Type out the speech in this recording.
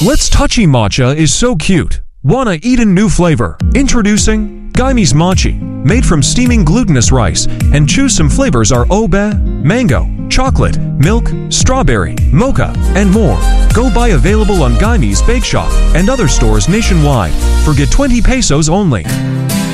Let's Touchy Matcha is so cute. Wanna eat a new flavor? Introducing Gaime's Mochi. Made from steaming glutinous rice, and choose some flavors are obe, mango, chocolate, milk, strawberry, mocha, and more. Go buy available on Gaime's Bake Shop and other stores nationwide for get 20 pesos only.